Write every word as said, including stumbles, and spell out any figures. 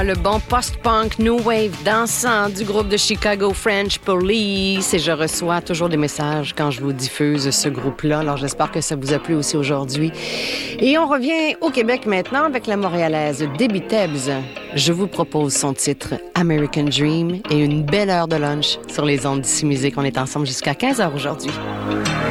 moi, le bon post-punk, new wave dansant du groupe de Chicago French Police. Et je reçois toujours des messages quand je vous diffuse ce groupe-là. Alors, j'espère que ça vous a plu aussi aujourd'hui. Et on revient au Québec maintenant avec la Montréalaise Debbie Tebbs. Je vous propose son titre American Dream et une belle heure de lunch sur les ondes d'Ici Musique. On est ensemble jusqu'à quinze heures aujourd'hui.